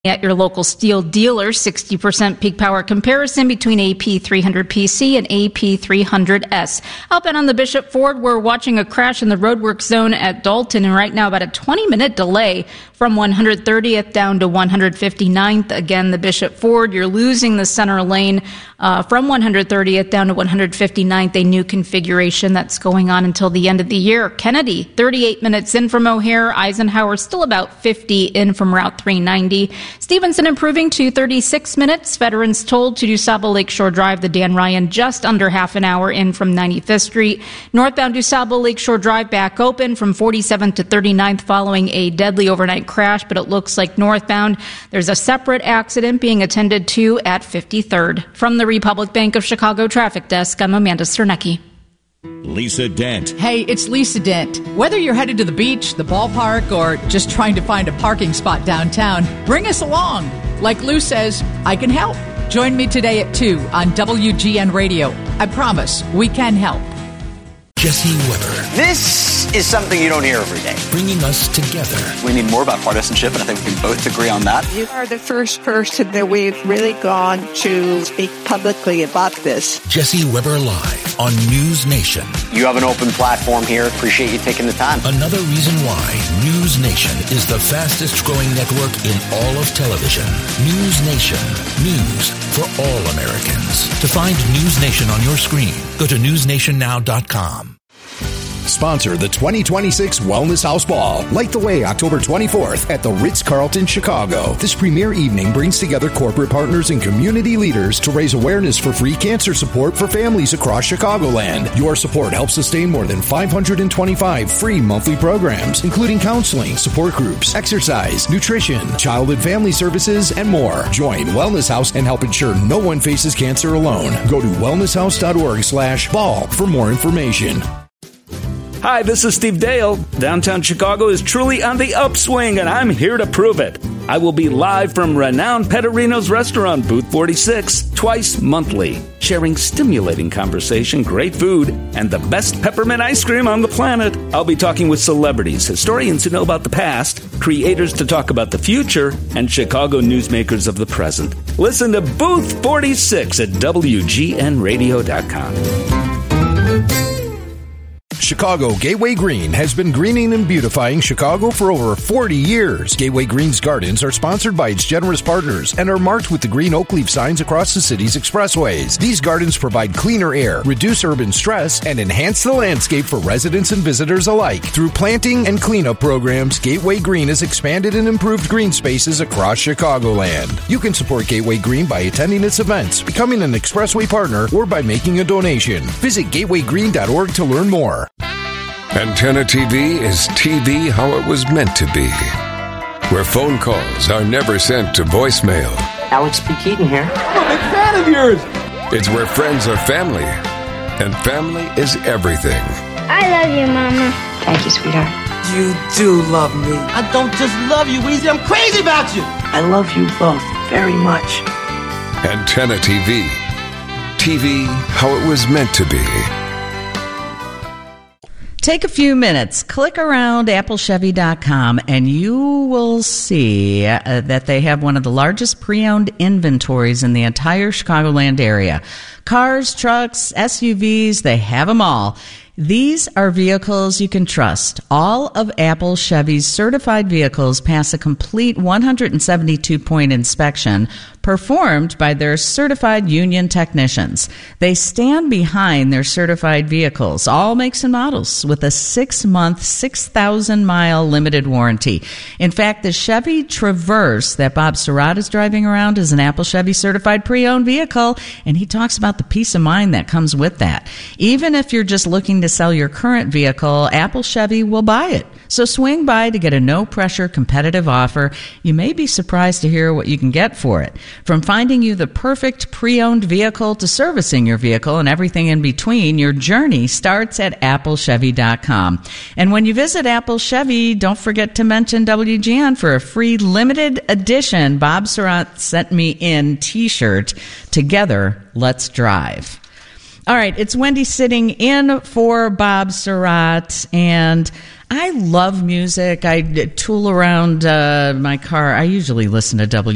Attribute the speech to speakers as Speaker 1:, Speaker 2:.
Speaker 1: At your local steel dealer, 60% peak power comparison between AP300PC and AP300S. Outbound on the Bishop Ford, we're watching a crash in the roadwork zone at Dalton, and right now about a 20-minute delay from 130th down to 159th. Again, the Bishop Ford, you're losing the center lane from 130th down to 159th, a new configuration that's going on until the end of the year. Kennedy, 38 minutes in from O'Hare. Eisenhower still about 50 in from Route 390. Stevenson improving to 36 minutes. Veterans told to DuSable Lakeshore Drive, the Dan Ryan just under half an hour in from 95th Street. Northbound DuSable Lakeshore Drive back open from 47th to 39th following a deadly overnight crash, but it looks like northbound there's a separate accident being attended to at 53rd. From the Republic Bank of Chicago Traffic Desk, I'm Amanda Cernecki.
Speaker 2: Lisa Dent.
Speaker 3: Hey, it's Lisa Dent. Whether you're headed to the beach, the ballpark, or just trying to find a parking spot downtown, bring us along. Like Lou says, I can help. Join me today at 2 on WGN Radio. I promise we can help.
Speaker 4: Jesse Weber.
Speaker 5: This is something you don't hear every day.
Speaker 4: Bringing us together.
Speaker 5: We need more about partisanship, and I think we can both agree on that.
Speaker 6: You are the first person that we've really gone to speak publicly about this.
Speaker 4: Jesse Weber Live on News Nation.
Speaker 5: You have an open platform here. Appreciate you taking the time.
Speaker 4: Another reason why News Nation is the fastest growing network in all of television. News Nation. News for all Americans. To find News Nation on your screen, go to newsnationnow.com.
Speaker 7: Sponsor the 2026 Wellness House Ball. Light the way October 24th at the Ritz-Carlton, Chicago. This premier evening brings together corporate partners and community leaders to raise awareness for free cancer support for families across Chicagoland. Your support helps sustain more than 525 free monthly programs, including counseling, support groups, exercise, nutrition, child and family services, and more. Join Wellness House and help ensure no one faces cancer alone. Go to wellnesshouse.org/ball for more information.
Speaker 8: Hi, this is Steve Dale. Downtown Chicago is truly on the upswing, and I'm here to prove it. I will be live from renowned Petterino's restaurant, Booth 46, twice monthly, sharing stimulating conversation, great food, and the best peppermint ice cream on the planet. I'll be talking with celebrities, historians who know about the past, creators to talk about the future, and Chicago newsmakers of the present. Listen to Booth 46 at WGNradio.com.
Speaker 7: Chicago Gateway Green has been greening and beautifying Chicago for over 40 years. Gateway Green's gardens are sponsored by its generous partners and are marked with the green oak leaf signs across the city's expressways. These gardens provide cleaner air, reduce urban stress, and enhance the landscape for residents and visitors alike. Through planting and cleanup programs, Gateway Green has expanded and improved green spaces across Chicagoland. You can support Gateway Green by attending its events, becoming an expressway partner, or by making a donation. Visit gatewaygreen.org to learn more.
Speaker 9: Antenna TV is TV how it was meant to be, where phone calls are never sent to voicemail.
Speaker 10: Alex P. Keaton here.
Speaker 9: I'm a big fan of yours. It's where friends are family, and family is everything.
Speaker 11: I love you, Mama.
Speaker 10: Thank you, sweetheart.
Speaker 12: You do love me. I don't just love you, Weezy. I'm crazy about you.
Speaker 10: I love you both very much.
Speaker 9: Antenna TV. TV how it was meant to be.
Speaker 13: Take a few minutes, click around applechevy.com, and you will see that they have one of the largest pre-owned inventories in the entire Chicagoland area. Cars, trucks, SUVs, they have them all. These are vehicles you can trust. All of Apple Chevy's certified vehicles pass a complete 172-point inspection performed by their certified union technicians. They stand behind their certified vehicles, all makes and models, with a 6-month, 6,000-mile limited warranty. In fact, the Chevy Traverse that Bob Surratt is driving around is an Apple Chevy certified pre-owned vehicle, and he talks about the peace of mind that comes with that. Even if you're just looking to sell your current vehicle, Apple Chevy will buy it. So swing by to get a no-pressure competitive offer. You may be surprised to hear what you can get for it. From finding you the perfect pre-owned vehicle to servicing your vehicle and everything in between, your journey starts at applechevy.com. And when you visit Apple Chevy, don't forget to mention WGN for a free limited edition Bob Surratt Sent Me In t-shirt. Together, let's drive. All right, it's Wendy sitting in for Bob Surratt, and I love music. I tool around my car. I usually listen to